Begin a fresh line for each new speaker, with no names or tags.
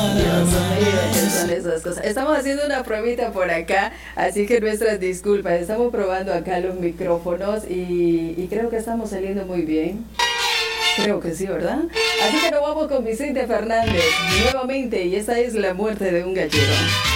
Dios mío, ¿qué son esas cosas? Estamos haciendo una pruebita por acá, así que nuestras disculpas. Estamos probando acá los micrófonos y creo que estamos saliendo muy bien. Creo que sí, ¿verdad? Así que nos vamos con Vicente Fernández nuevamente y esta es La muerte de un gallero.